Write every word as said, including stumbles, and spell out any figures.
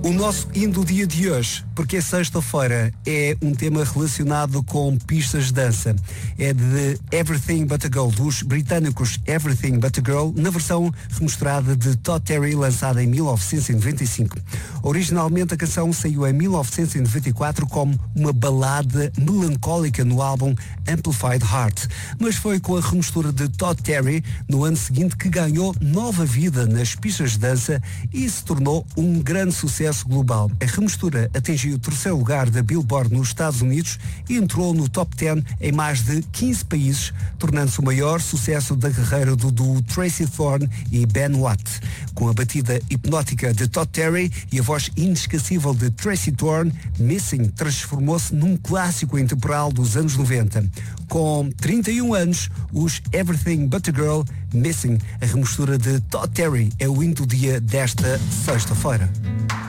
O nosso hino do dia de hoje, porque é sexta-feira, é um tema relacionado com pistas de dança. É de Everything But A Girl, dos britânicos Everything But A Girl, na versão remostrada de Todd Terry, lançada em mil novecentos e noventa e cinco. Originalmente a canção saiu em mil novecentos e noventa e quatro como uma balada melancólica no álbum Amplified Heart, mas foi com a remistura de Todd Terry no ano seguinte que ganhou nova vida nas pistas de dança e se tornou um grande sucesso global. A remistura atingiu o terceiro lugar da Billboard nos Estados Unidos e entrou no top dez em mais de quinze países, tornando-se o maior sucesso da carreira do duo Tracy Thorn e Ben Watt. Com a batida hipnótica de Todd Terry e a voz inesquecível de Tracy Thorn, Missing transformou-se num clássico intemporal dos anos noventa. Com trinta e um anos, os Everything But A Girl, Missing, a remistura de Todd Terry, é o hino do dia desta sexta-feira.